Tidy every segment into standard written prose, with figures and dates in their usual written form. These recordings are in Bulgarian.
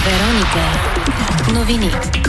Вероника. Новини.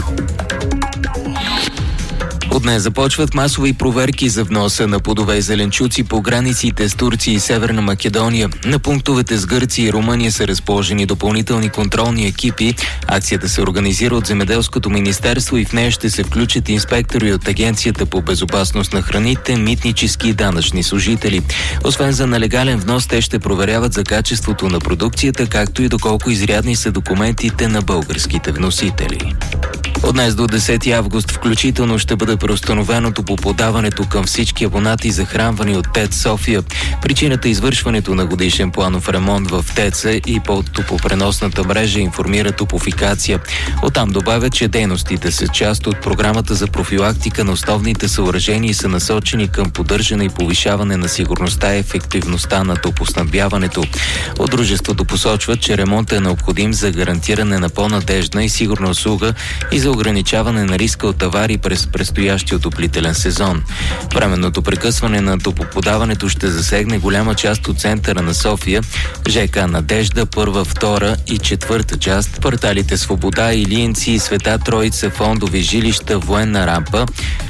От днес започват масови проверки за вноса на плодове и зеленчуци по границите с Турция и Северна Македония. На пунктовете с Гърция и Румъния са разположени допълнителни контролни екипи. Акцията се организира от Земеделското министерство и в нея ще се включат инспектори от Агенцията по безопасност на храните, митнически и данъчни служители. Освен за нелегален внос, те ще проверяват за качеството на продукцията, както и доколко изрядни са документите на българските вносители. От днес до 10 август включително ще бъде преустановено топлоподаването към всички абонати, захранвани от ТЕЦ София. Причината е извършването на годишен планов ремонт в ТЕЦ и по топлопреносната мрежа, информира Топлофикация. Оттам добавят, че дейностите са част от програмата за профилактика на основните съоръжения и са насочени към поддържане и повишаване на сигурността и ефективността на топлоснабдяването. От дружеството посочват, че ремонтът е необходим за гарантиране на по-надеждна и сигурна услуга и за ограничаване на риска от аварии през предстоящия отоплителен сезон. Временното прекъсване на топлоподаването ще засегне голяма част от центъра на София, ЖК Надежда, първа, втора и четвърта част, кварталите Свобода, Илиенци, Света Троица, фондови жилища, Военна рампа,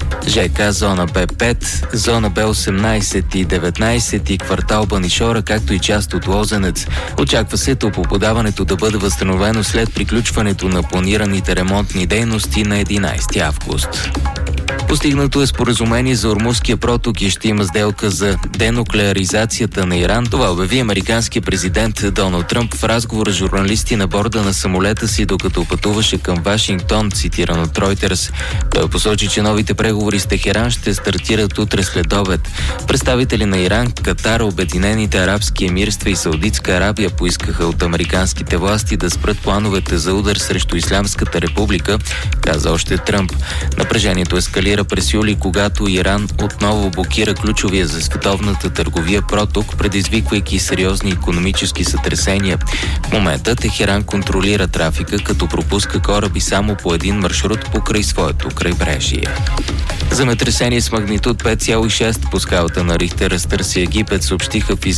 ЖК Зона Б5, Зона Б18 и 19 и квартал Банишора, както и част от Лозенец. Очаква се топлоподаването да бъде възстановено след приключването на планираните ремонтни дейности на 11 август. Постигнато е споразумение за Ормузския проток и ще има сделка за денуклеаризацията на Иран. Това обяви американският президент Доналд Тръмп в разговор с журналисти на борда на самолета си, докато пътуваше към Вашингтон, цитиран от Reuters. Той посочи, че новите преговори с Техеран ще стартират утре след обед. Представители на Иран, Катар, Обединените арабски емирства и Саудитска Арабия поискаха от американските власти да спрат плановете за удар срещу Ислямската република, каза още Тръмп. Напрежението ескалира през юли, когато Иран отново блокира ключовия за световната търговия проток, предизвиквайки сериозни икономически сътресения. В момента Техеран контролира трафика, като пропуска кораби само по един маршрут покрай своето крайбрежие. Земетресение с магнитуд 5,6 по скалата на Рихтер разтърси Египет, съобщиха